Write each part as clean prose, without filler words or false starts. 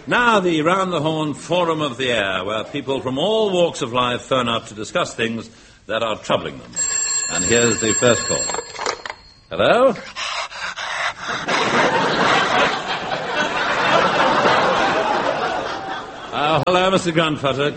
Now the Round the Horn Forum of the Air, where people from all walks of life phone up to discuss things that are troubling them. And here's the first call. Hello? Hello, Mr. Grandfather.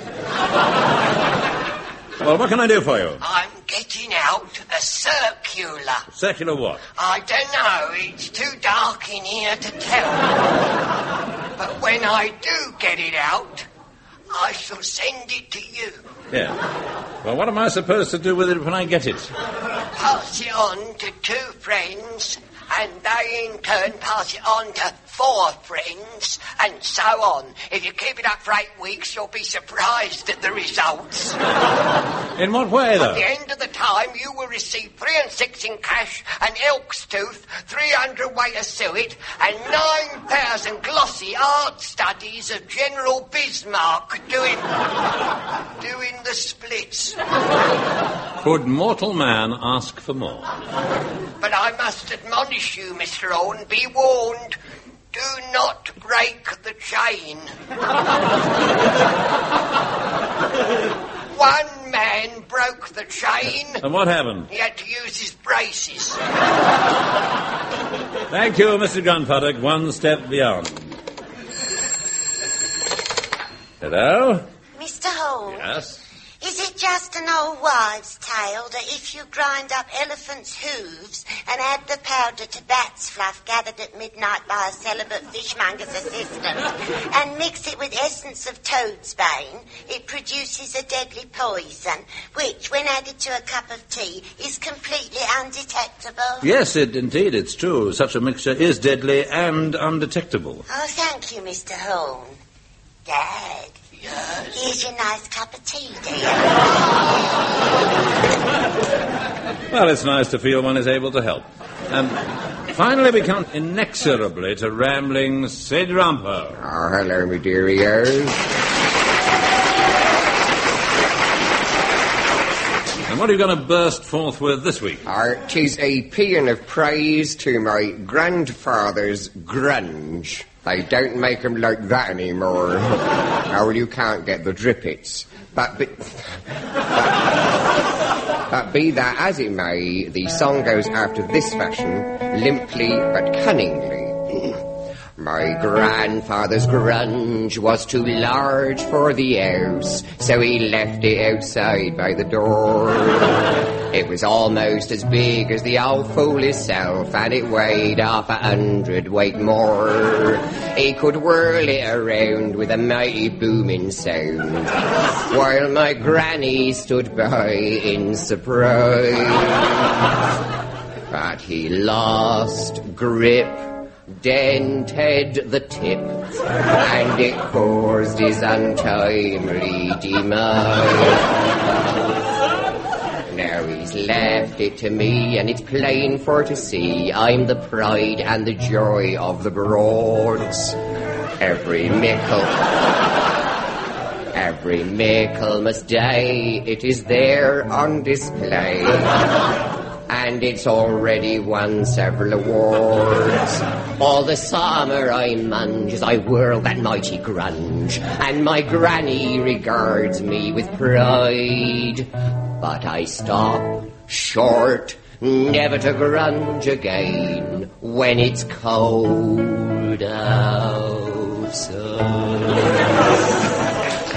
Well, what can I do for you? I'm getting out a circular. Circular what? I don't know. It's too dark in here to tell. But when I do get it out, I shall send it to you. Yeah. Well, what am I supposed to do with it when I get it? Pass it on to 2 friends, and they in turn pass it on to 4 friends, and so on. If you keep it up for 8 weeks, you'll be surprised at the results. In what way, though? At the end of the time, you will receive 3 and 6 in cash, an elk's tooth, 300 weight of suet, and 9,000 glossy art studies of General Bismarck doing the splits. Could mortal man ask for more? But I must admonish you, Mr. Owen, be warned. Do not break the chain. One man broke the chain. And what happened? He had to use his braces. Thank you, Mr. Gunpuddock. One step beyond. Hello? Mr. Holmes? Yes? Is it just an old wives' tale that if you grind up elephants' hooves and add the powder to bat's fluff gathered at midnight by a celibate fishmonger's assistant and mix it with essence of toad's bane, it produces a deadly poison, which, when added to a cup of tea, is completely undetectable? Yes, indeed, it's true. Such a mixture is deadly and undetectable. Oh, thank you, Mr. Holmes. Dad. Yes. Here's your nice cup of tea, dear. Well, it's nice to feel one is able to help. And finally we come inexorably to rambling Sid Rumpo. Oh, hello, me dearios. And what are you going to burst forth with this week? 'Tis a paean of praise to my grandfather's grunge. They don't make 'em like that anymore. Oh, well, you can't get the drippets. But be that as it may, the song goes after this fashion, limply but cunningly. My grandfather's grunge was too large for the house, so he left it outside by the door. It was almost as big as the old fool himself, and it weighed 100 weight more. He could whirl it around with a mighty booming sound, while my granny stood by in surprise. But he lost grip, dented the tip, and it caused his untimely demise. Now he's left it to me, and it's plain for to see I'm the pride and the joy of the Broads. Every Michaelmas day, it is there on display. And it's already won several awards. All the summer I munge as I whirl that mighty grunge, and my granny regards me with pride. But I stop short, never to grunge again when it's cold.